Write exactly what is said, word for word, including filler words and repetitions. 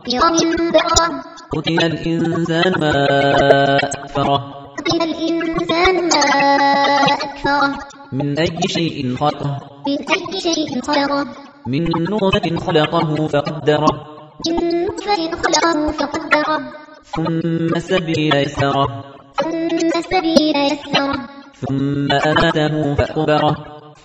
كرام بررة. قتل الإنسان ما أكفره. قتل الإنسان ما أكفره. من أي شيء خلقه. من أي شيء خلقه. من نطفة خلقه فقدره. من نطفة خلقه فقدره. ثم السبيل يسره. ثم السبيل يسره. ثم أماته فأقبره.